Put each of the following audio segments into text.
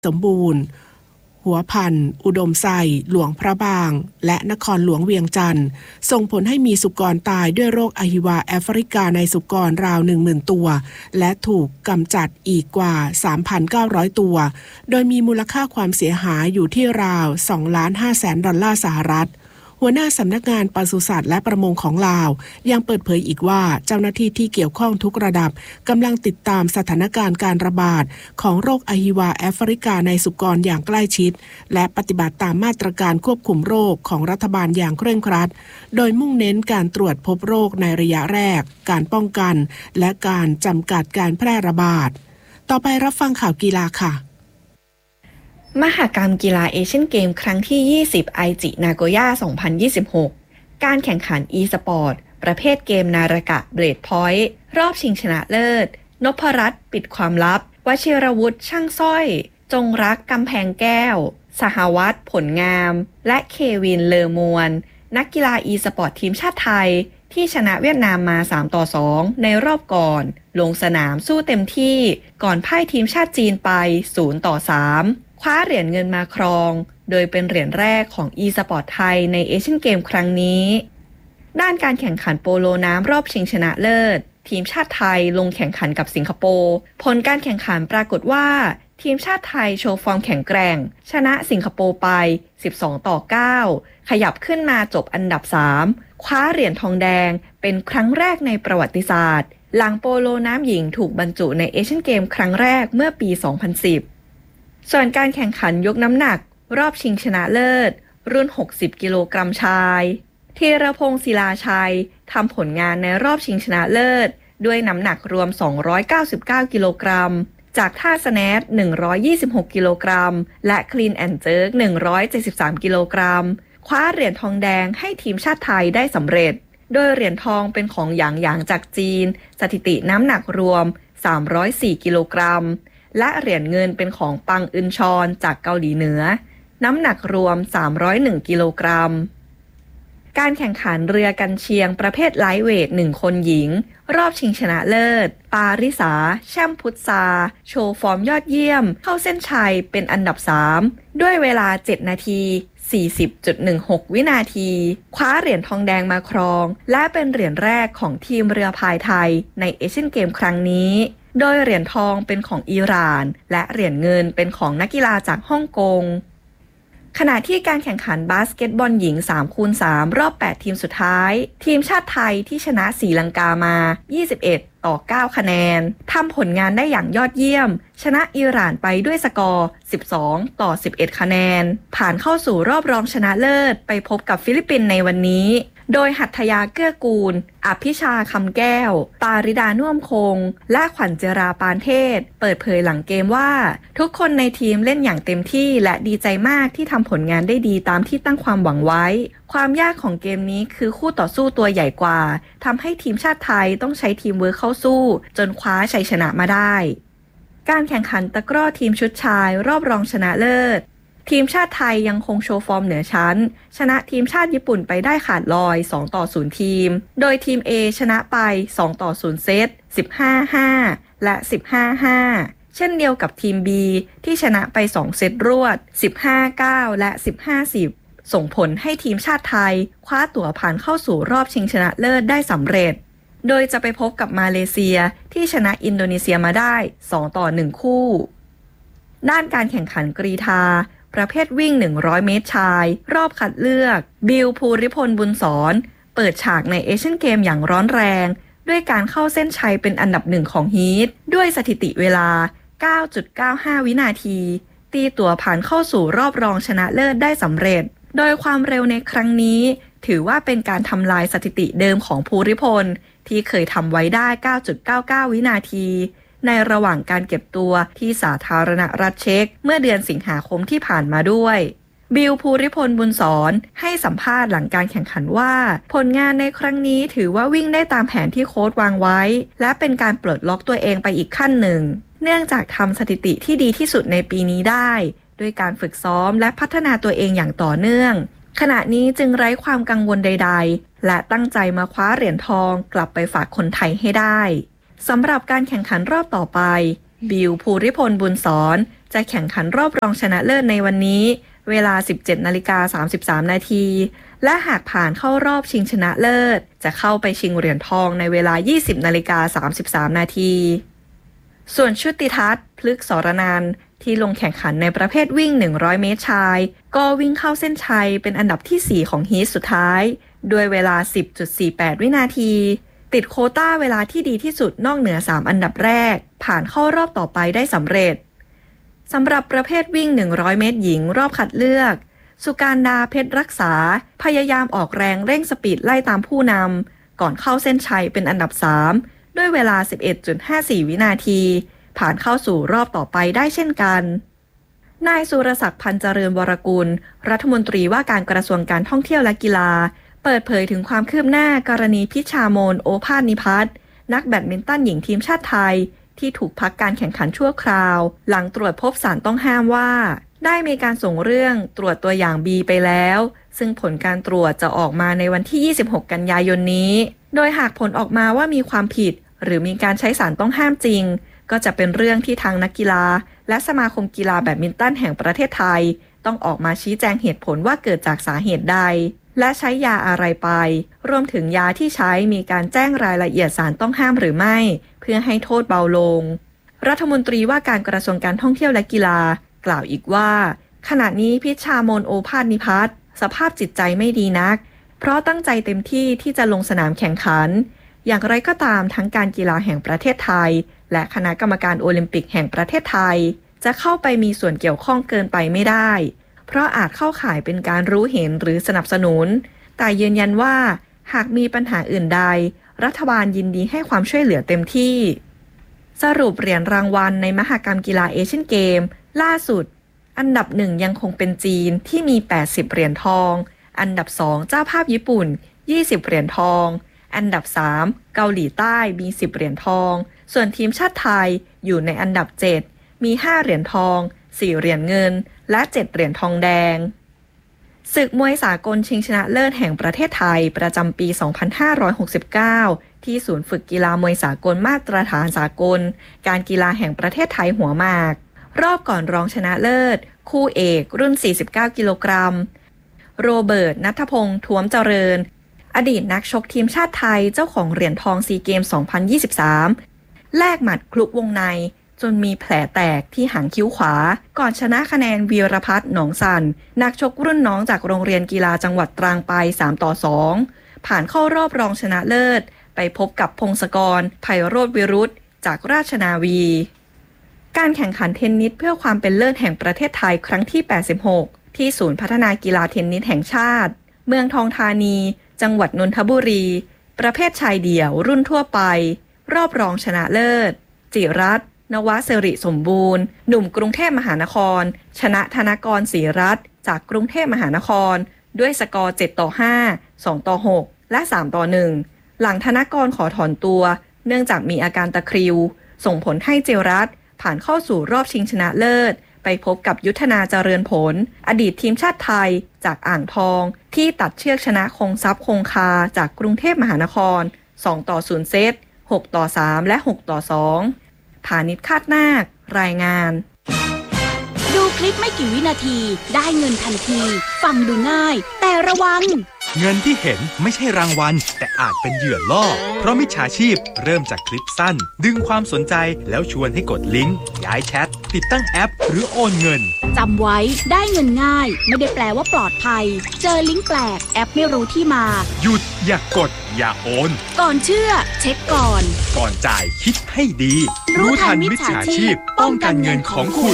สมบูรณ์หัวพันอุดมไซหลวงพระบางและนครหลวงเวียงจันทร์ส่งผลให้มีสุกรตายด้วยโรคอหิวาแอฟริกาในสุกรราว 10,000 ตัวและถูกกำจัดอีกกว่า 3,900 ตัวโดยมีมูลค่าความเสียหายอยู่ที่ราว $2.5 ล้านหัวหน้าสำนักงานปศุสัตว์และประมงของลาวยังเปิดเผยอีกว่าเจ้าหน้าที่ที่เกี่ยวข้องทุกระดับกำลังติดตามสถานการณ์การระบาดของโรคอหิวาแอฟริกาในสุกรอย่างใกล้ชิดและปฏิบัติตามมาตรการควบคุมโรคของรัฐบาลอย่างเคร่งครัดโดยมุ่งเน้นการตรวจพบโรคในระยะแรกการป้องกันและการจำกัดการแพร่ระบาดต่อไปรับฟังข่าวกีฬาค่ะมหกรรมกีฬาเอเชียนเกมครั้งที่ 20 ไอจินาโกย่า 2026 การแข่งขัน e-sport ประเภทเกมนารากะเบลดพอยต์รอบชิงชนะเลิศนพรัตน์ปิดความลับวชิรวุฒิช่างสร้อยจงรักกำแพงแก้วสหวัฒน์ผลงามและเควินเลอมวนนักกีฬา e-sport ทีมชาติไทยที่ชนะเวียดนามมา 3-2 ในรอบก่อนลงสนามสู้เต็มที่ก่อนพ่ายทีมชาติจีนไป 0-3คว้าเหรียญเงินมาครองโดยเป็นเหรียญแรกของ e-sport ไทยในเอเชียนเกมครั้งนี้ด้านการแข่งขันโปโลน้ำรอบชิงชนะเลิศทีมชาติไทยลงแข่งขันกับสิงคโปร์ผลการแข่งขันปรากฏว่าทีมชาติไทยโชว์ฟอร์มแข็งแกร่งชนะสิงคโปร์ไป 12-9 ขยับขึ้นมาจบอันดับ 3 คว้าเหรียญทองแดงเป็นครั้งแรกในประวัติศาสตร์หลังโปโลน้ำหญิงถูกบรรจุในเอเชียนเกมครั้งแรกเมื่อปี 2010ส่วนการแข่งขันยกน้ำหนักรอบชิงชนะเลิศรุ่น 60 กิโลกรัมชายธีรพงศ์ศิลาชัยทำผลงานในรอบชิงชนะเลิศด้วยน้ำหนักรวม 299 กิโลกรัมจากท่าสแนท 126 กิโลกรัมและคลีนแอนด์เจิร์ก 173 กิโลกรัมคว้าเหรียญทองแดงให้ทีมชาติไทยได้สำเร็จโดยเหรียญทองเป็นของหยางจากจีนสถิติน้ำหนักรวม 304 กิโลกรัมและเหรียญเงินเป็นของปังอึนชอนจากเกาหลีเหนือน้ำหนักรวม 301 กิโลกรัมการแข่งขันเรือกันเชียงประเภทไลท์เวท1คนหญิงรอบชิงชนะเลิศปาริสาแช่มพุทธาโชว์ฟอร์มยอดเยี่ยมเข้าเส้นชัยเป็นอันดับ 3 ด้วยเวลา 7 นาที 40.16 วินาทีคว้าเหรียญทองแดงมาครองและเป็นเหรียญแรกของทีมเรือพายไทยในเอเชียนเกมครั้งนี้โดยเหรียญทองเป็นของอิหร่านและเหรียญเงินเป็นของนักกีฬาจากฮ่องกงขณะที่การแข่งขันบาสเกตบอลหญิง 3x3 รอบ 8 ทีมสุดท้ายทีมชาติไทยที่ชนะศรีลังกามา 21-9 คะแนนทำผลงานได้อย่างยอดเยี่ยมชนะอิหร่านไปด้วยสกอร์ 12-11 คะแนนผ่านเข้าสู่รอบรองชนะเลิศไปพบกับฟิลิปปินส์ในวันนี้โดยหัตถยาเกื้อกูลอภิชาคำแก้วปาริดาน่วมคงและขวัญเจราปานเทศเปิดเผยหลังเกมว่าทุกคนในทีมเล่นอย่างเต็มที่และดีใจมากที่ทำผลงานได้ดีตามที่ตั้งความหวังไว้ความยากของเกมนี้คือคู่ต่อสู้ตัวใหญ่กว่าทำให้ทีมชาติไทยต้องใช้ทีมเวิร์คเข้าสู้จนคว้าชัยชนะมาได้การแข่งขันตะกร้อทีมชุดชายรอบรองชนะเลิศทีมชาติไทยยังคงโชว์ฟอร์มเหนือชั้นชนะทีมชาติญี่ปุ่นไปได้ขาดลอย 2-0 ทีมโดยทีม A ชนะไป 2-0 เซต 15-5 และ 15-5 เช่นเดียวกับทีม B ที่ชนะไป 2 เซตรวด 15-9 และ 15-10 ส่งผลให้ทีมชาติไทยคว้าตั๋วผ่านเข้าสู่รอบชิงชนะเลิศได้สำเร็จโดยจะไปพบกับมาเลเซียที่ชนะอินโดนีเซียมาได้ 2-1 คู่ด้านการแข่งขันกรีฑาประเภทวิ่ง100เมตรชายรอบคัดเลือกบิลภูริพลบุญสอนเปิดฉากในเอเชียนเกมอย่างร้อนแรงด้วยการเข้าเส้นชัยเป็นอันดับ1ของฮีทด้วยสถิติเวลา 9.95 วินาทีตีตั๋วผ่านเข้าสู่รอบรองชนะเลิศได้สำเร็จโดยความเร็วในครั้งนี้ถือว่าเป็นการทำลายสถิติเดิมของภูริพลที่เคยทำไว้ได้ 9.99 วินาทีในระหว่างการเก็บตัวที่สาธารณรัฐเช็กเมื่อเดือนสิงหาคมที่ผ่านมาด้วยบิลภูริพลบุญสอนให้สัมภาษณ์หลังการแข่งขันว่าผลงานในครั้งนี้ถือว่าวิ่งได้ตามแผนที่โค้ชวางไว้และเป็นการปลดล็อกตัวเองไปอีกขั้นหนึ่งเนื่องจากทำสถิติที่ดีที่สุดในปีนี้ได้ด้วยการฝึกซ้อมและพัฒนาตัวเองอย่างต่อเนื่องขณะนี้จึงไร้ความกังวลใดๆและตั้งใจมาคว้าเหรียญทองกลับไปฝากคนไทยให้ได้สำหรับการแข่งขันรอบต่อไปบิลภูริพลบุญสอนจะแข่งขันรอบรองชนะเลิศในวันนี้เวลา 17:33 นาทีและหากผ่านเข้ารอบชิงชนะเลิศจะเข้าไปชิงเหรียญทองในเวลา 20:33 นาทีส่วนชุติทัศน์ พฤกษรนันท์ที่ลงแข่งขันในประเภทวิ่ง100เมตรชายก็วิ่งเข้าเส้นชัยเป็นอันดับที่4ของฮีทสุดท้ายด้วยเวลา 10.48 วินาทีติดโควต้าเวลาที่ดีที่สุดนอกเหนือ3อันดับแรกผ่านเข้ารอบต่อไปได้สำเร็จสำหรับประเภทวิ่ง100เมตรหญิงรอบคัดเลือกสุการดาเพชรรักษาพยายามออกแรงเร่งสปีดไล่ตามผู้นำก่อนเข้าเส้นชัยเป็นอันดับ3ด้วยเวลา 11.54 วินาทีผ่านเข้าสู่รอบต่อไปได้เช่นกันนายสุรศักดิ์พันธ์เจริญวรกุลรัฐมนตรีว่าการกระทรวงการท่องเที่ยวและกีฬาเปิดเผยถึงความคืบหน้ากรณีพิชามนโอภาสนิพัฒน์นักแบดมินตันหญิงทีมชาติไทยที่ถูกพักการแข่งขันชั่วคราวหลังตรวจพบสารต้องห้ามว่าได้มีการส่งเรื่องตรวจตัวอย่าง B ไปแล้วซึ่งผลการตรวจจะออกมาในวันที่ 26 กันยายนนี้โดยหากผลออกมาว่ามีความผิดหรือมีการใช้สารต้องห้ามจริงก็จะเป็นเรื่องที่ทางนักกีฬาและสมาคมกีฬาแบดมินตันแห่งประเทศไทยต้องออกมาชี้แจงเหตุผลว่าเกิดจากสาเหตุใดและใช้ยาอะไรไปรวมถึงยาที่ใช้มีการแจ้งรายละเอียดสารต้องห้ามหรือไม่เพื่อให้โทษเบาลงรัฐมนตรีว่าการกระทรวงการท่องเที่ยวและกีฬากล่าวอีกว่าขณะนี้พิชามนโอภาสนิพัฒน์สภาพจิตใจไม่ดีนักเพราะตั้งใจเต็มที่ที่จะลงสนามแข่งขันอย่างไรก็ตามทั้งการกีฬาแห่งประเทศไทยและคณะกรรมการโอลิมปิกแห่งประเทศไทยจะเข้าไปมีส่วนเกี่ยวข้องเกินไปไม่ได้เพราะอาจเข้าข่ายเป็นการรู้เห็นหรือสนับสนุนแต่ยืนยันว่าหากมีปัญหาอื่นใดรัฐบาลยินดีให้ความช่วยเหลือเต็มที่สรุปเหรียญรางวัลในมหกรรมกีฬาเอเชียนเกมล่าสุดอันดับ1ยังคงเป็นจีนที่มี80เหรียญทองอันดับ2เจ้าภาพญี่ปุ่น20เหรียญทองอันดับ3เกาหลีใต้มี10เหรียญทองส่วนทีมชาติไทยอยู่ในอันดับ7มี5เหรียญทอง4เหรียญเงินและ7เหรียญทองแดงศึกมวยสากลชิงชนะเลิศแห่งประเทศไทยประจำปี 2569 ที่ศูนย์ฝึกกีฬามวยสากลมาตรฐานสากลการกีฬาแห่งประเทศไทยหัวหมากรอบก่อนรองชนะเลิศคู่เอกรุ่น49กิโลกรัมโรเบิร์ต ณัฐพงษ์ ท้วมเจริญอดีตนักชกทีมชาติไทยเจ้าของเหรียญทองซีเกม 2023 แลกหมัดคลุกวงในจนมีแผลแตกที่หางคิ้วขวาก่อนชนะคะแนนวีรพัฒน์ หนองสันนักชกรุ่นน้องจากโรงเรียนกีฬาจังหวัดตรังไป3-2ผ่านเข้ารอบรองชนะเลิศไปพบกับพงศกร ไพโรจน์วิรุธจากราชนาวีการแข่งขันเทนนิสเพื่อความเป็นเลิศแห่งประเทศไทยครั้งที่86ที่ศูนย์พัฒนากีฬาเทนนิสแห่งชาติเมืองทองธานีจังหวัดนนทบุรีประเภทชายเดี่ยวรุ่นทั่วไปรอบรองชนะเลิศจิรัตน์ นวสิริสมบูรณ์หนุ่มกรุงเทพมหานครชนะธนกรศรีรัตน์จากกรุงเทพมหานครด้วยสกอร์7-5 2-6 และ 3-1 หลังธนกรขอถอนตัวเนื่องจากมีอาการตะคริวส่งผลให้จิรัตน์ผ่านเข้าสู่รอบชิงชนะเลิศไปพบกับยุทธนาเจริญผลอดีตทีมชาติไทยจากอ่างทองที่ตัดเชือกชนะคงทรัพย์คงคาจากกรุงเทพมหานคร2-0 เซต 6-3 และ 6-2 ผานิช คาดนาครายงานดูคลิปไม่กี่วินาทีได้เงินทันทีฟังดูง่ายแต่ระวังเงินที่เห็นไม่ใช่รางวัลแต่อาจเป็นเหยื่อล่อเพราะมิจฉาชีพเริ่มจากคลิปสั้นดึงความสนใจแล้วชวนให้กดลิงก์ย้ายแชทติดตั้งแอปหรือโอนเงินจำไว้ได้เงินง่ายไม่ได้แปลว่าปลอดภัยเจอลิงก์แปลกแอปไม่รู้ที่มาหยุดอย่ากดอย่าโอนก่อนเชื่อเช็คก่อนจ่ายคิดให้ดีรู้ทันมิจฉาชีพป้องกันเงินของคุณ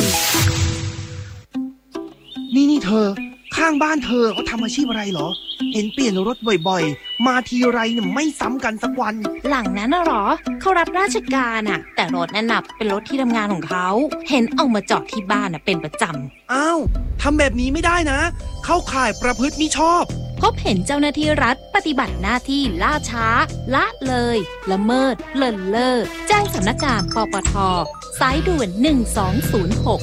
นี่เธอข้างบ้านเธอเขาทำอาชีพอะไรเหรอเห็นเปลี่ยนรถบ่อยๆมาทีไรเนี่ยไม่ซ้ำกันสักวันหลังนั้นน่ะหรอเขารับราชการอ่ะแต่รถนั่นน่ะเป็นรถที่ทำงานของเขาเห็นเอามาจอดที่บ้านน่ะเป็นประจำอ้าวทำแบบนี้ไม่ได้นะเข้าข่ายประพฤติมิชอบพบเห็นเจ้าหน้าที่รัฐปฏิบัติหน้าที่ล่าช้าละเลยละเมิดเลินเล่อแจ้งสำนักงานปปท.สายด่วน1206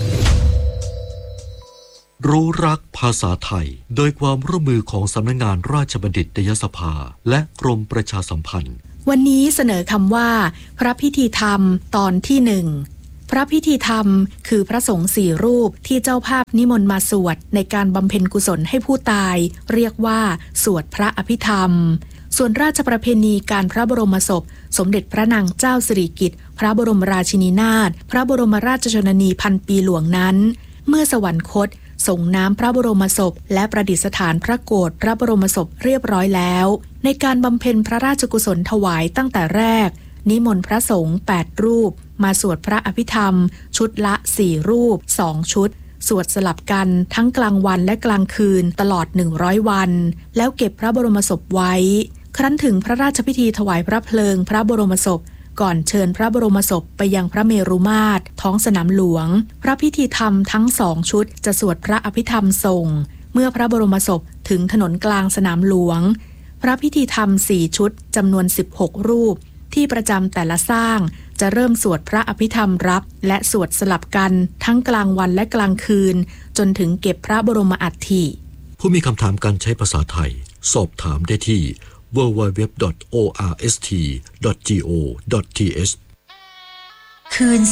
รู้รักภาษาไทยโดยความร่วมมือของสำนักงานราชบัณฑิตยสภาและกรมประชาสัมพันธ์วันนี้เสนอคำว่าพระพิธีธรรมตอนที่1 พระพิธีธรรมคือพระสงฆ์4 รูปที่เจ้าภาพนิมนต์มาสวดในการบำเพ็ญกุศลให้ผู้ตายเรียกว่าสวดพระอภิธรรมส่วนราชประเพณีการพระบรมศพสมเด็จพระนางเจ้าสิริกิติ์พระบรมราชินีนาถพระบรมราชชนนีพันปีหลวงนั้นเมื่อสวรรคตส่งน้ำพระบรมศพและประดิษฐานพระโกฐพระบรมศพเรียบร้อยแล้วในการบำเพ็ญพระราชกุศลถวายตั้งแต่แรกนิมนต์พระสงฆ์8 รูปมาสวดพระอภิธรรมชุดละ4 รูป2 ชุดสวดสลับกันทั้งกลางวันและกลางคืนตลอด100 วันแล้วเก็บพระบรมศพไว้ครั้นถึงพระราชพิธีถวายพระเพลิงพระบรมศพก่อนเชิญพระบรมศพไปยังพระเมรุมาตรท้องสนามหลวงพระพิธีธรรมทั้ง2 ชุดจะสวดพระอภิธรรมส่งเมื่อพระบรมศพถึงถนนกลางสนามหลวงพระพิธีธรรม4 ชุดจำนวน16 รูปที่ประจำแต่ละสร้างจะเริ่มสวดพระอภิธรรมรับและสวดสลับกันทั้งกลางวันและกลางคืนจนถึงเก็บพระบรมอัฐิผู้มีคำถามการใช้ภาษาไทยสอบถามได้ที่ www.orst.go.th คืน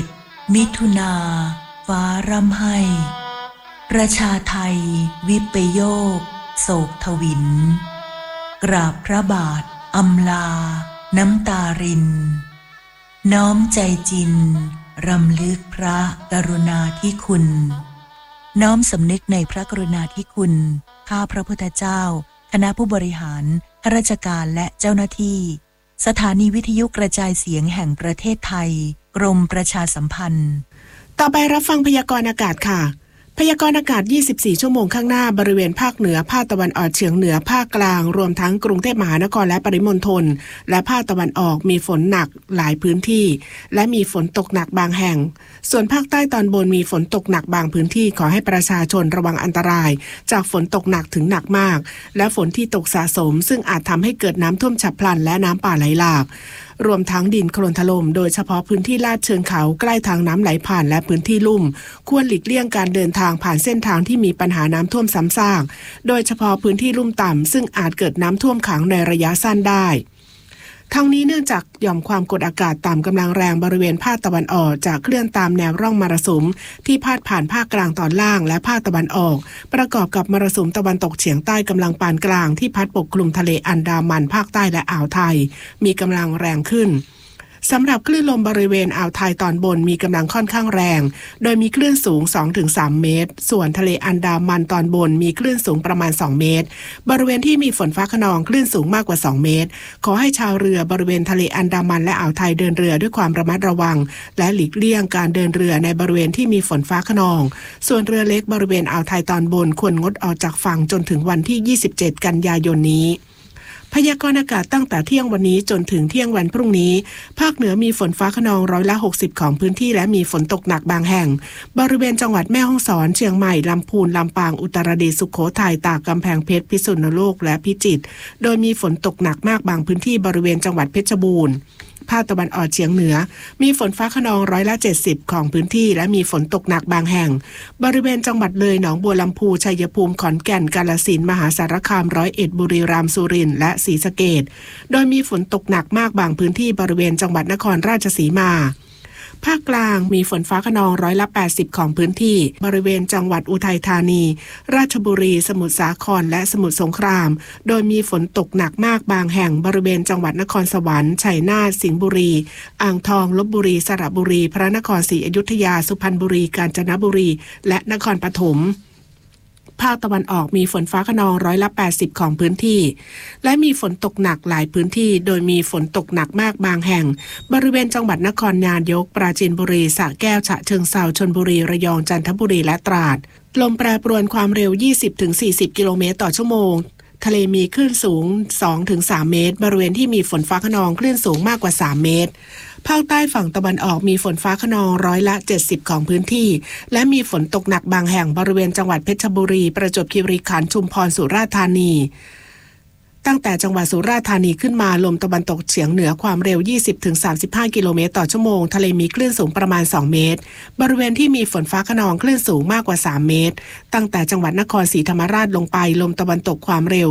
11 มิถุนาฟ้าร่ำไห้ประชาไทยวิปโยคโศกทวินกราบพระบาทอำลาน้ำตารินน้อมใจจินรำลึกพระกรุณาธิคุณน้อมสำนึกในพระกรุณาธิคุณข้าพระพุทธเจ้าคณะผู้บริหารข้าราชการและเจ้าหน้าที่สถานีวิทยุกระจายเสียงแห่งประเทศไทยกรมประชาสัมพันธ์ต่อไปรับฟังพยากรณ์อากาศค่ะพยากรณ์อากาศ24 ชั่วโมงข้างหน้าบริเวณภาคเหนือภาคตะวันออกเฉียงเหนือภาคกลางรวมทั้งกรุงเทพมหานครและปริมณฑลและภาคตะวันออกมีฝนหนักหลายพื้นที่และมีฝนตกหนักบางแห่งส่วนภาคใต้ตอนบนมีฝนตกหนักบางพื้นที่ขอให้ประชาชนระวังอันตรายจากฝนตกหนักถึงหนักมากและฝนที่ตกสะสมซึ่งอาจทำให้เกิดน้ำท่วมฉับพลันและน้ำป่าไหลหลากรวมทั้งดินโคลนถล่มโดยเฉพาะพื้นที่ลาดเชิงเขาใกล้ทางน้ำไหลผ่านและพื้นที่ลุ่มควรหลีกเลี่ยงการเดินทางผ่านเส้นทางที่มีปัญหาน้ำท่วมซ้ำซากโดยเฉพาะพื้นที่ลุ่มต่ำซึ่งอาจเกิดน้ำท่วมขังในระยะสั้นได้ทั้งนี้เนื่องจากหย่อมความกดอากาศต่ำกำลังแรงบริเวณภาคตะวันออกจะเคลื่อนตามแนวร่องมรสุมที่พาดผ่านภาคกลางตอนล่างและภาคตะวันออกประกอบกับมรสุมตะวันตกเฉียงใต้กำลังปานกลางที่พัดปกคลุมทะเลอันดามันภาคใต้และอ่าวไทยมีกำลังแรงขึ้นสำหรับคลื่นลมบริเวณอ่าวไทยตอนบนมีกำลังค่อนข้างแรงโดยมีคลื่นสูง 2-3 เมตรส่วนทะเลอันดามันตอนบนมีคลื่นสูงประมาณ2เมตรบริเวณที่มีฝนฟ้าคะนองคลื่นสูงมากกว่า2เมตรขอให้ชาวเรือบริเวณทะเลอันดามันและอ่าวไทยเดินเรือด้วยความระมัดระวังและหลีกเลี่ยงการเดินเรือในบริเวณที่มีฝนฟ้าคะนองส่วนเรือเล็กบริเวณอ่าวไทยตอนบนควรงดออกจากฝั่งจนถึงวันที่27 กันยายนนี้พยากรณ์อากาศตั้งแต่เที่ยงวันนี้จนถึงเที่ยงวันพรุ่งนี้ภาคเหนือมีฝนฟ้าคะนอง60%ของพื้นที่และมีฝนตกหนักบางแห่งบริเวณจังหวัดแม่ฮ่องสอนเชียงใหม่ลำพูนลำปางอุตรดิตถ์สุโขทัยตากกำแพงเพชรพิษณุโลกและพิจิตรโดยมีฝนตกหนักมากบางพื้นที่บริเวณจังหวัดเพชรบูรณ์ภาคตะวันออกเฉียงเหนือมีฝนฟ้าคะนอง70%ของพื้นที่และมีฝนตกหนักบางแห่งบริเวณจังหวัดเลยหนองบัวลำพูชัยภูมิขอนแก่นกาฬสินธุ์มหาสารคาม101บุรีรัมย์สุรินทร์และศรีสะเกษโดยมีฝนตกหนักมากบางพื้นที่บริเวณจังหวัดนครราชสีมาภาคกลางมีฝนฟ้าคะนอง80%ของพื้นที่บริเวณจังหวัดอุทัยธานีราชบุรีสมุทรสาครและสมุทรสงครามโดยมีฝนตกหนักมากบางแห่งบริเวณจังหวัดนครสวรรค์ชัยนาทสิงห์บุรีอ่างทองลพบุรีสระบุรีพระนครศรีอยุธยาสุพรรณบุรีกาญจนบุรีและนครปฐมภาคตะวันออกมีฝนฟ้าคะนอง80%ของพื้นที่และมีฝนตกหนักหลายพื้นที่โดยมีฝนตกหนักมากบางแห่งบริเวณจังหวัดนครนายกปราจีนบุรีสระแก้วฉะเชิงเทราชลบุรีระยองจันทบุรีและตราดลมแปรปรวนความเร็ว 20-40 กิโลเมตรต่อชั่วโมงทะเลมีคลื่นสูง 2-3 เมตรบริเวณที่มีฝนฟ้าคะนองคลื่นสูงมากกว่า3เมตรภาคใต้ฝั่งตะวันออกมีฝนฟ้าคะนอง70%ของพื้นที่และมีฝนตกหนักบางแห่งบริเวณจังหวัดเพชรบุรีประจวบคีรีขันธ์ชุมพรสุราษฎร์ธานีตั้งแต่จังหวัดสุราษฎร์ธานีขึ้นมาลมตะวันตกเฉียงเหนือความเร็ว 20-35 กิโลเมตรต่อชั่วโมงทะเลมีคลื่นสูงประมาณ2เมตรบริเวณที่มีฝนฟ้าคะนองคลื่นสูงมากกว่า3เมตรตั้งแต่จังหวัดนครศรีธรรมราชลงไปลมตะวันตกความเร็ว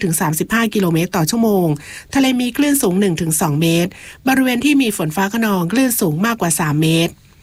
15-35 กิโลเมตรต่อชั่วโมงทะเลมีคลื่นสูง 1-2 เมตรบริเวณที่มีฝนฟ้าคะนองคลื่นสูงมากกว่า3เมตร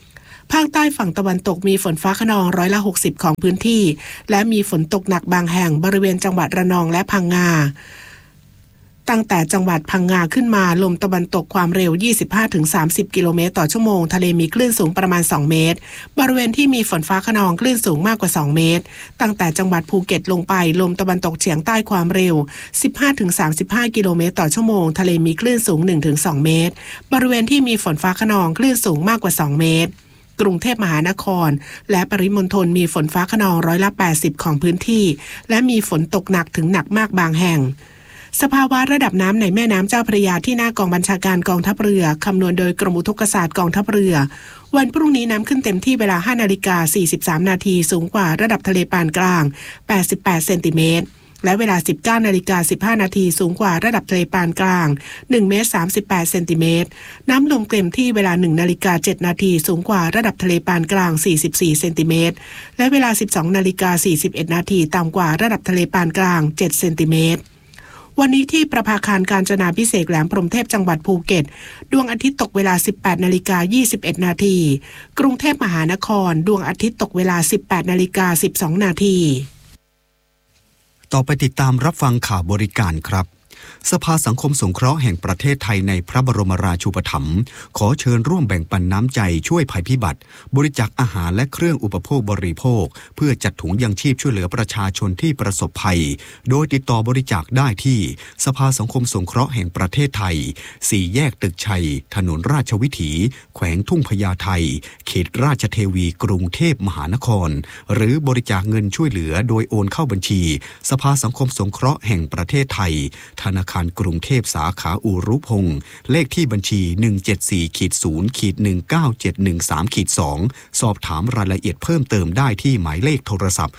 ภาคใต้ฝั่งตะวันตกมีฝนฟ้าคะนอง60%ของพื้นที่และมีฝนตกหนักบางแห่งบริเวณจังหวัดระนองและพังงาตั้งแต่จังหวัดพังงาขึ้นมาลมตะวันตกความเร็ว 25-30 กิโลเมตรต่อชั่วโมงทะเลมีคลื่นสูงประมาณ2เมตรบริเวณที่มีฝนฟ้าคะนองคลื่นสูงมากกว่า2เมตรตั้งแต่จังหวัดภูเก็ตลงไปลมตะวันตกเฉียงใต้ความเร็ว 15-35 กิโลเมตรต่อชั่วโมงทะเลมีคลื่นสูง 1-2 เมตรบริเวณที่มีฝนฟ้าคะนองคลื่นสูงมากกว่า2เมตรกรุงเทพมหานครและปริมณฑลมีฝนฟ้าคะนอง80%ของพื้นที่และมีฝนตกหนักถึงหนักมากบางแห่งสภาวะระดับน้ำในแม่น้ำเจ้าพระยาที่หน้ากองบัญชาการกองทัพเรือคำนวณโดยกรมอุทกศาสตร์กองทัพเรือวันพรุ่งนี้น้ำขึ้นเต็มที่เวลา 5:43 นาทีสูงกว่าระดับทะเลปานกลาง88เซนติเมตรและเวลา 19:15 นาทีสูงกว่าระดับทะเลปานกลาง1เมตร38เซนติเมตรน้ำลงเต็มที่เวลา 1:07 นาทีสูงกว่าระดับทะเลปานกลาง44เซนติเมตรและเวลา 12:41 นาทีต่ำกว่าระดับทะเลปานกลาง7เซนติเมตรวันนี้ที่ประภาคารกาญจนาภิเษกแหลมพรหมเทพจังหวัดภูเก็ตดวงอาทิตย์ตกเวลา 18:21 นาทีกรุงเทพมหานครดวงอาทิตย์ตกเวลา 18:12 นาทีต่อไปติดตามรับฟังข่าวบริการครับสภาสังคมสงเคราะห์แห่งประเทศไทยในพระบรมราชูปถัมภ์ขอเชิญร่วมแบ่งปันน้ำใจช่วยภัยพิบัติบริจาคอาหารและเครื่องอุปโภคบริโภคเพื่อจัดถุงยังชีพช่วยเหลือประชาชนที่ประสบภัยโดยติดต่อบริจาคได้ที่สภาสังคมสงเคราะห์แห่งประเทศไทย4แยกตึกชัยถนนราชวิถีแขวงทุ่งพญาไทเขตราชเทวีกรุงเทพมหานครหรือบริจาคเงินช่วยเหลือโดยโอนเข้าบัญชีสภาสังคมสงเคราะห์แห่งประเทศไทยธนาคารกรุงเทพสาขาอูรุพงษ์เลขที่บัญชี 174-0-19713-2 สอบถามรายละเอียดเพิ่มเติมได้ที่หมายเลขโทรศัพท์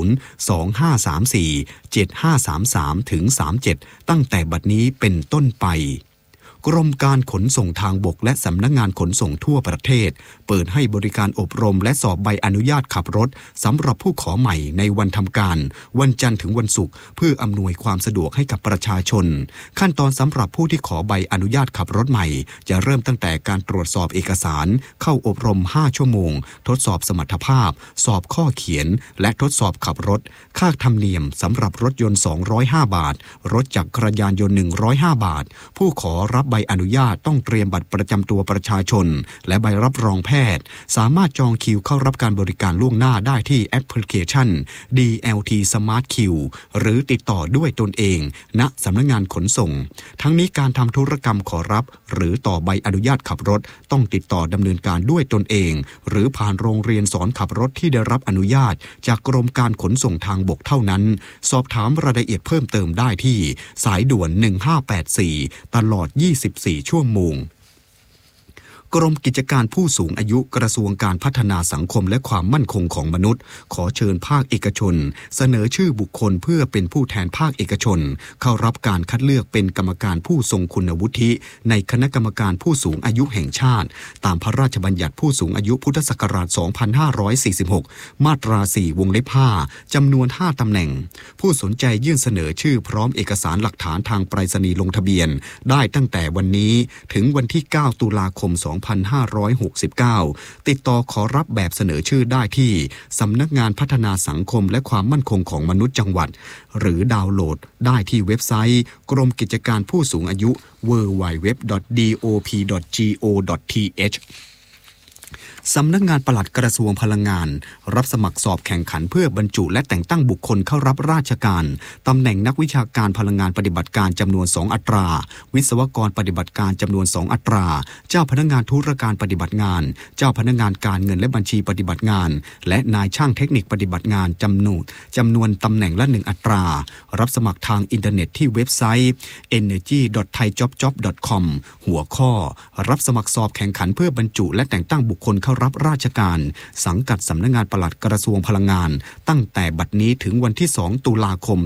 02534-7533-37 ตั้งแต่บัดนี้เป็นต้นไปกรมการขนส่งทางบกและสำนักงานขนส่งทั่วประเทศเปิดให้บริการอบรมและสอบใบอนุญาตขับรถสำหรับผู้ขอใหม่ในวันทำการวันจันทร์ถึงวันศุกร์เพื่ออำนวยความสะดวกให้กับประชาชนขั้นตอนสำหรับผู้ที่ขอใบอนุญาตขับรถใหม่จะเริ่มตั้งแต่การตรวจสอบเอกสารเข้าอบรม5ชั่วโมงทดสอบสมรรถภาพสอบข้อเขียนและทดสอบขับรถค่าธรรมเนียมสำหรับรถยนต์205 บาทรถจักรยานยนต์105 บาทผู้ขอรับใบอนุญาตต้องเตรียมบัตรประจำตัวประชาชนและใบรับรองแพทย์สามารถจองคิวเข้ารับการบริการล่วงหน้าได้ที่แอปพลิเคชัน DLT Smart Q หรือติดต่อด้วยตนเองณสำนักงานขนส่งทั้งนี้การทำธุรกรรมขอรับหรือต่อใบอนุญาตขับรถต้องติดต่อดำเนินการด้วยตนเองหรือผ่านโรงเรียนสอนขับรถที่ได้รับอนุญาตจากกรมการขนส่งทางบกเท่านั้นสอบถามรายละเอียดเพิ่มเติมได้ที่สายด่วน1584ตลอด24ชั่วโมงกรมกิจการผู้สูงอายุกระทรวงการพัฒนาสังคมและความมั่นคงของมนุษย์ขอเชิญภาคเอกชนเสนอชื่อบุคคลเพื่อเป็นผู้แทนภาคเอกชนเข้ารับการคัดเลือกเป็นกรรมการผู้ทรงคุณวุฒิในคณะกรรมการผู้สูงอายุแห่งชาติตามพระราชบัญญัติผู้สูงอายุพุทธศักราช 2546 มาตรา 4 วงเล็บ 5 จำนวน 5 ตำแหน่งผู้สนใจยื่นเสนอชื่อพร้อมเอกสารหลักฐานทางไปรษณีย์ลงทะเบียนได้ตั้งแต่วันนี้ถึงวันที่ 9 ตุลาคม 2569 ติดต่อขอรับแบบเสนอชื่อได้ที่สำนักงานพัฒนาสังคมและความมั่นคงของมนุษย์จังหวัดหรือดาวน์โหลดได้ที่เว็บไซต์กรมกิจการผู้สูงอายุ www.dop.go.thสำนักงานปลัดกระทรวงพลังงานรับสมัครสอบแข่งขันเพื่อบรรจุและแต่งตั้งบุคคลเข้ารับราชการตำแหน่งนักวิชาการพลังงานปฏิบัติการจำนวน2อัตราวิศวกรปฏิบัติการจำนวน2อัตราเจ้าพนักงานธุรการปฏิบัติงานเจ้าพนักงานการเงินและบัญชีปฏิบัติงานและนายช่างเทคนิคปฏิบัติงานจำนวนตำแหน่งละ1อัตรารับสมัครทางอินเทอร์เน็ตที่เว็บไซต์ energy.thaijobjob.com หัวข้อรับสมัครสอบแข่งขันเพื่อบรรจุและแต่งตั้งบุคคลเข้ารับราชการสังกัดสำนักงานปลัดกระทรวงพลังงานตั้งแต่บัดนี้ถึงวันที่2ตุลาคม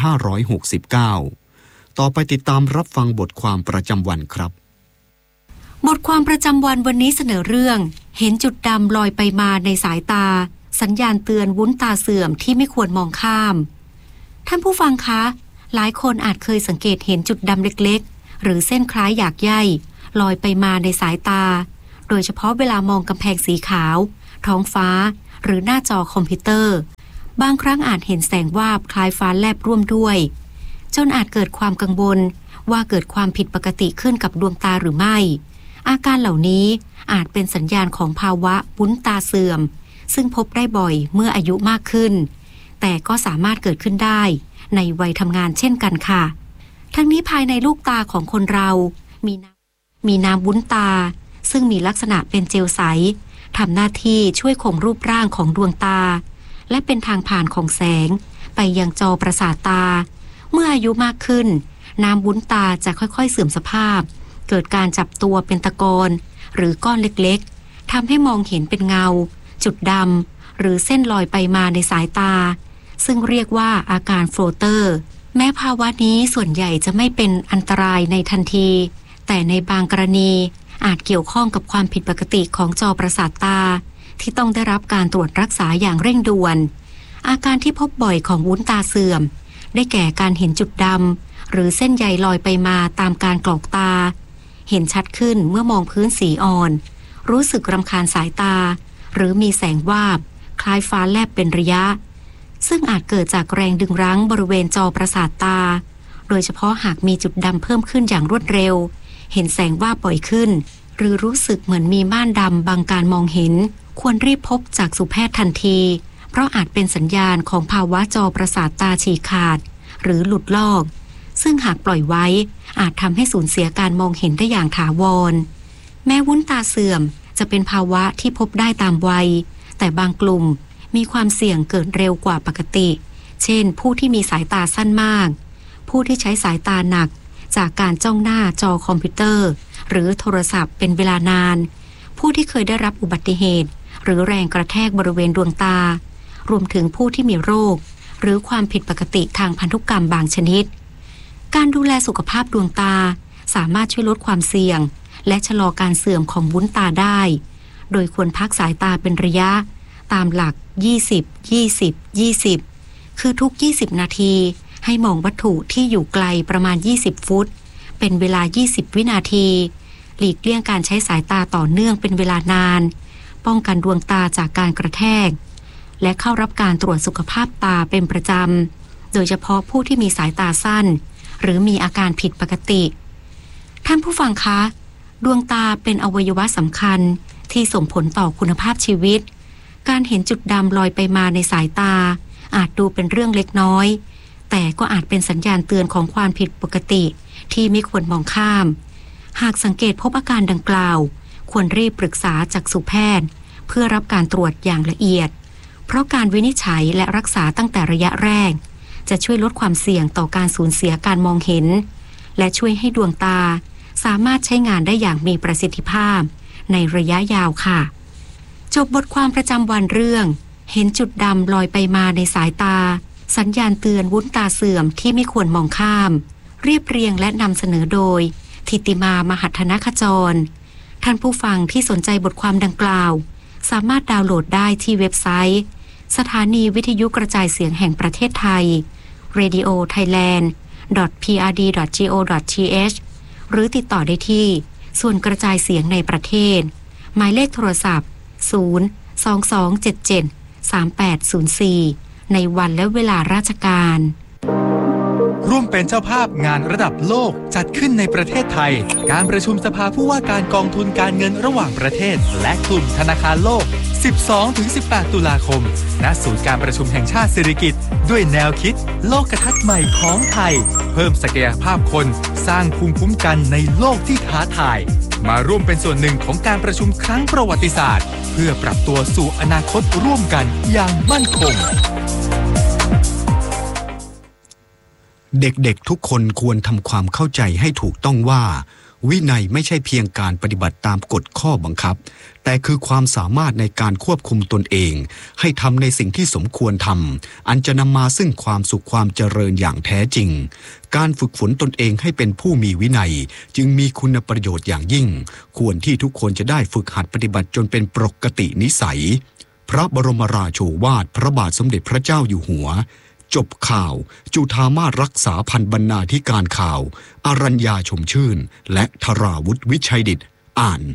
2569ต่อไปติดตามรับฟังบทความประจำวันครับบทความประจำวันวันนี้เสนอเรื่องเห็นจุดดำลอยไปมาในสายตาสัญญาณเตือนวุ้นตาเสื่อมที่ไม่ควรมองข้ามท่านผู้ฟังคะหลายคนอาจเคยสังเกตเห็นจุดดำเล็กๆหรือเส้นคล้ายหยากใยลอยไปมาในสายตาโดยเฉพาะเวลามองกำแพงสีขาวท้องฟ้าหรือหน้าจอคอมพิวเตอร์บางครั้งอาจเห็นแสงวาบคล้ายฟ้าแลบร่วมด้วยจนอาจเกิดความกังวลว่าเกิดความผิดปกติขึ้นกับดวงตาหรือไม่อาการเหล่านี้อาจเป็นสัญญาณของภาวะวุ้นตาเสื่อมซึ่งพบได้บ่อยเมื่ออายุมากขึ้นแต่ก็สามารถเกิดขึ้นได้ในวัยทำงานเช่นกันค่ะทั้งนี้ภายในลูกตาของคนเรามีน้ำวุ้นตาซึ่งมีลักษณะเป็นเจลใสทำหน้าที่ช่วยคงรูปร่างของดวงตาและเป็นทางผ่านของแสงไปยังจอประสาทตาเมื่ออายุมากขึ้นน้ำวุ้นตาจะค่อยๆเสื่อมสภาพเกิดการจับตัวเป็นตะกอนหรือก้อนเล็กๆทำให้มองเห็นเป็นเงาจุดดำหรือเส้นลอยไปมาในสายตาซึ่งเรียกว่าอาการโฟลเตอร์แม้ภาวะนี้ส่วนใหญ่จะไม่เป็นอันตรายในทันทีแต่ในบางกรณีอาจเกี่ยวข้องกับความผิดปกติของจอประสาทตาที่ต้องได้รับการตรวจรักษาอย่างเร่งด่วนอาการที่พบบ่อยของวุ้นตาเสื่อมได้แก่การเห็นจุดดำหรือเส้นใยลอยไปมาตามการกรอกตาเห็นชัดขึ้นเมื่อมองพื้นสีอ่อนรู้สึกรำคาญสายตาหรือมีแสงวาบคล้ายฟ้าแลบเป็นระยะซึ่งอาจเกิดจากแรงดึงรั้งบริเวณจอประสาทตาโดยเฉพาะหากมีจุดดำเพิ่มขึ้นอย่างรวดเร็วเห็นแสงวาบบ่อยขึ้นหรือรู้สึกเหมือนมีม่านดำบังการมองเห็นควรรีบพบจักษุแพทย์ทันทีเพราะอาจเป็นสัญญาณของภาวะจอประสาทตาฉีกขาดหรือหลุดลอกซึ่งหากปล่อยไว้อาจทำให้สูญเสียการมองเห็นได้อย่างถาวรแม้วุ้นตาเสื่อมจะเป็นภาวะที่พบได้ตามวัยแต่บางกลุ่มมีความเสี่ยงเกิดเร็วกว่าปกติเช่นผู้ที่มีสายตาสั้นมากผู้ที่ใช้สายตาหนักจากการจ้องหน้าจอคอมพิวเตอร์หรือโทรศัพท์เป็นเวลานานผู้ที่เคยได้รับอุบัติเหตุหรือแรงกระแทกบริเวณดวงตารวมถึงผู้ที่มีโรคหรือความผิดปกติทางพันธุกรรมบางชนิดการดูแลสุขภาพดวงตาสามารถช่วยลดความเสี่ยงและชะลอการเสื่อมของวุ้นตาได้โดยควรพักสายตาเป็นระยะตามหลัก20-20-20คือทุก20นาทีให้มองวัตถุที่อยู่ไกลประมาณ20ฟุตเป็นเวลา20วินาทีหลีกเลี่ยงการใช้สายตาต่อเนื่องเป็นเวลานานป้องกันดวงตาจากการกระแทกและเข้ารับการตรวจสุขภาพตาเป็นประจำโดยเฉพาะผู้ที่มีสายตาสั้นหรือมีอาการผิดปกติท่านผู้ฟังคะดวงตาเป็นอวัยวะสำคัญที่ส่งผลต่อคุณภาพชีวิตการเห็นจุดดำลอยไปมาในสายตาอาจดูเป็นเรื่องเล็กน้อยแต่ก็อาจเป็นสัญญาณเตือนของความผิดปกติที่ไม่ควรมองข้ามหากสังเกตพบอาการดังกล่าวควรรีบปรึกษาจักษุแพทย์เพื่อรับการตรวจอย่างละเอียดเพราะการวินิจฉัยและรักษาตั้งแต่ระยะแรกจะช่วยลดความเสี่ยงต่อการสูญเสียการมองเห็นและช่วยให้ดวงตาสามารถใช้งานได้อย่างมีประสิทธิภาพในระยะยาวค่ะจบบทความประจำวันเรื่องเห็นจุดดำลอยไปมาในสายตาสัญญาณเตือนวุ้นตาเสื่อมที่ไม่ควรมองข้ามเรียบเรียงและนำเสนอโดยธิติมามหัฒนขจรท่านผู้ฟังที่สนใจบทความดังกล่าวสามารถดาวน์โหลดได้ที่เว็บไซต์สถานีวิทยุกระจายเสียงแห่งประเทศไทย radiothailand.prd.go.th หรือติดต่อได้ที่ส่วนกระจายเสียงในประเทศหมายเลขโทรศัพท์022773804ในวันและเวลาราชการร่วมเป็นเจ้าภาพงานระดับโลกจัดขึ้นในประเทศไทยการประชุมสภาผู้ว่าการกองทุนการเงินระหว่างประเทศและกลุ่มธนาคารโลก 12-18 ตุลาคมณศูนย์การประชุมแห่งชาติสิริกิติ์ด้วยแนวคิดโลกทัศน์ใหม่ของไทยเพิ่มศักยภาพคนสร้างภูมิคุ้มกันในโลกที่ท้าทายมาร่วมเป็นส่วนหนึ่งของการประชุมครั้งประวัติศาสตร์เพื่อปรับตัวสู่อนาคตร่วมกันอย่างมั่นคงเด็กๆทุกคนควรทำความเข้าใจให้ถูกต้องว่าวินัยไม่ใช่เพียงการปฏิบัติตามกฎข้อบังคับแต่คือความสามารถในการควบคุมตนเองให้ทำในสิ่งที่สมควรทำอันจะนำมาซึ่งความสุขความเจริญอย่างแท้จริงการฝึกฝนตนเองให้เป็นผู้มีวินัยจึงมีคุณประโยชน์อย่างยิ่งควรที่ทุกคนจะได้ฝึกหัดปฏิบัติจนเป็นปกตินิสัยพระบรมราโชวาทพระบาทสมเด็จพระเจ้าอยู่หัวจบข่าวจุฑามาสรักษาพันธ์บรรณาธิการข่าวอรัญญาชมชื่นและธราวุฒิวิชัยดิษฐ์อ่าน